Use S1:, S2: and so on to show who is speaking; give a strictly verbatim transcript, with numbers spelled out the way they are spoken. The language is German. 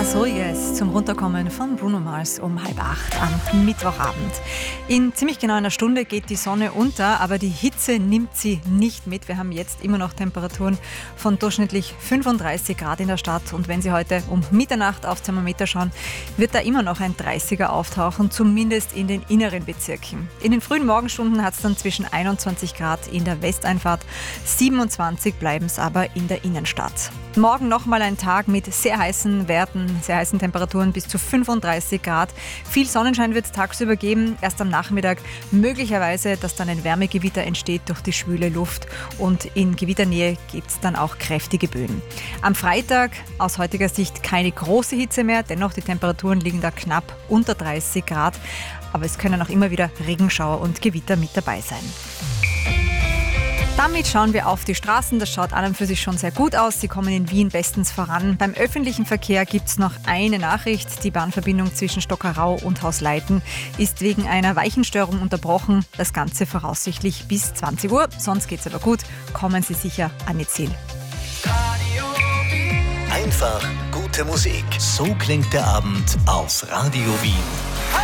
S1: Las Ruiges zum Runterkommen von Bruno Mars um halb acht am Mittwochabend. In ziemlich genau einer Stunde geht die Sonne unter, aber die Hitze nimmt sie nicht mit. Wir haben jetzt immer noch Temperaturen von durchschnittlich fünfunddreißig Grad in der Stadt. Und wenn Sie heute um Mitternacht aufs Thermometer schauen, wird da immer noch ein dreißiger auftauchen, zumindest in den inneren Bezirken. In den frühen Morgenstunden hat es dann zwischen einundzwanzig Grad in der Westeinfahrt, siebenundzwanzig bleiben es aber in der Innenstadt. Morgen nochmal ein Tag mit sehr heißen Werten, sehr heißen Temperaturen bis zu fünfunddreißig Grad. Viel Sonnenschein wird es tagsüber geben, erst am Nachmittag möglicherweise, dass dann ein Wärmegewitter entsteht durch die schwüle Luft und in Gewitternähe gibt es dann auch kräftige Böen. Am Freitag aus heutiger Sicht keine große Hitze mehr, dennoch die Temperaturen liegen da knapp unter dreißig Grad, aber es können auch immer wieder Regenschauer und Gewitter mit dabei sein. Damit schauen wir auf die Straßen. Das schaut an und für sich schon sehr gut aus. Sie kommen in Wien bestens voran. Beim öffentlichen Verkehr gibt es noch eine Nachricht. Die Bahnverbindung zwischen Stockerau und Hausleiten ist wegen einer Weichenstörung unterbrochen. Das Ganze voraussichtlich bis zwanzig Uhr. Sonst geht's aber gut. Kommen Sie sicher an Ihr Ziel.
S2: Einfach gute Musik. So klingt der Abend auf Radio Wien.